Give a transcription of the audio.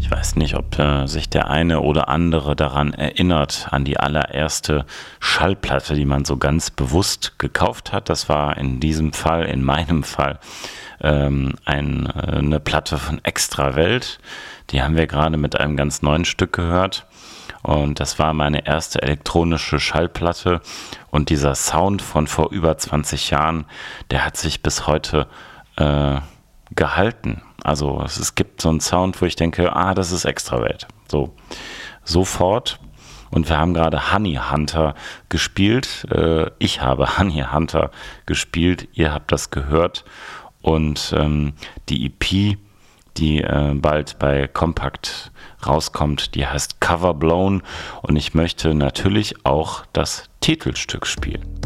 Ich weiß nicht, ob sich der eine oder andere daran erinnert, an die allererste Schallplatte, die man so ganz bewusst gekauft hat. Das war in diesem Fall, in meinem Fall, eine Platte von Extrawelt. Die haben wir gerade mit einem ganz neuen Stück gehört. Und das war meine erste elektronische Schallplatte. Und dieser Sound von vor über 20 Jahren, der hat sich bis heute gehalten. Also es gibt so einen Sound, wo ich denke, das ist Extrawelt. So, sofort. Und wir haben gerade Honey Hunter gespielt. Ich habe Honey Hunter gespielt. Ihr habt das gehört. Und die EP, die bald bei Kompakt rauskommt, die heißt Cover Blown. Und ich möchte natürlich auch das Titelstück spielen.